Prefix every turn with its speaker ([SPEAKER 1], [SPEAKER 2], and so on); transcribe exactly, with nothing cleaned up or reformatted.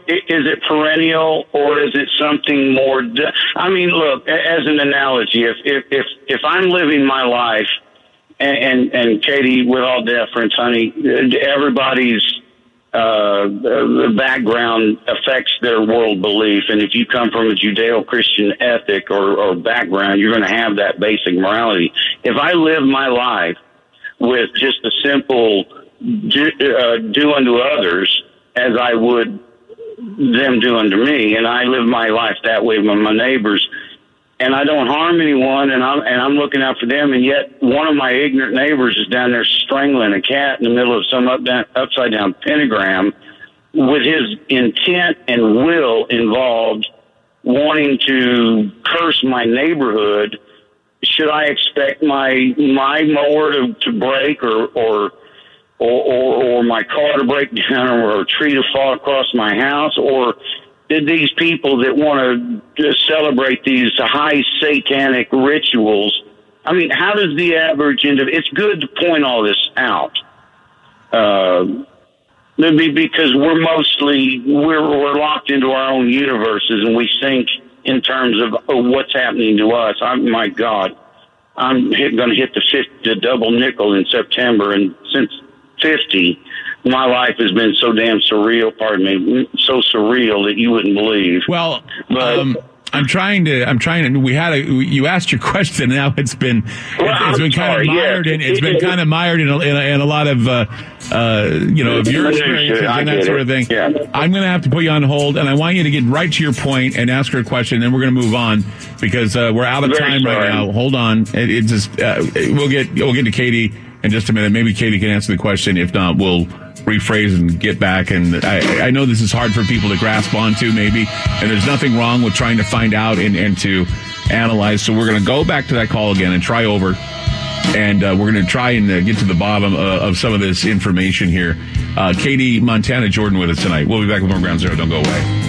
[SPEAKER 1] is it perennial or is it something more? De- I mean, look, as an analogy, if if if, if I'm living my life, and, and and Katie, with all deference, honey, everybody's uh, background affects their world belief, and if you come from a Judeo-Christian ethic or, or background, you're going to have that basic morality. If I live my life with just a simple do, uh, do unto others as I would them do unto me, and I live my life that way with my neighbors, and I don't harm anyone, and I'm and I'm looking out for them, and yet one of my ignorant neighbors is down there strangling a cat in the middle of some up down, upside down pentagram, with his intent and will involved, wanting to curse my neighborhood. Should I expect my my mower to, to break, or or, or or or my car to break down, or a tree to fall across my house, or did these people that want to celebrate these high satanic rituals? I mean, how does the average individual? It's good to point all this out, uh, because we're mostly we're we're locked into our own universes, and we think in terms of oh, what's happening to us. I, my God, I'm going to hit the, fifty, the double nickel in September, and since fifty, my life has been so damn surreal, pardon me, so surreal that you wouldn't believe.
[SPEAKER 2] Well,
[SPEAKER 1] but,
[SPEAKER 2] um, I'm trying to, I'm trying to, we had a, you asked your question, now it's been,
[SPEAKER 1] well,
[SPEAKER 2] it's been kind
[SPEAKER 1] sorry,
[SPEAKER 2] of mired
[SPEAKER 1] yeah.
[SPEAKER 2] in, it's been kind of mired in a, in a, in a lot of, uh, uh, you know, of your experiences and that sort of thing.
[SPEAKER 1] Yeah.
[SPEAKER 2] I'm going to have to put you on hold, and I want you to get right to your point and ask her a question, and then we're going to move on because, uh, we're out of
[SPEAKER 1] Very
[SPEAKER 2] time
[SPEAKER 1] sorry.
[SPEAKER 2] right now. Hold on. It, it just, uh, we'll get, we'll get to Katie in just a minute. Maybe Katie can answer the question. If not, we'll rephrase and get back. And I, I know this is hard for people to grasp onto, maybe, and there's nothing wrong with trying to find out and, and to analyze. So we're going to go back to that call again and try over, and uh, we're going to try and uh, get to the bottom uh, of some of this information here. Uh, Katie Montana Jordan with us tonight. We'll be back with more Ground Zero. Don't go away.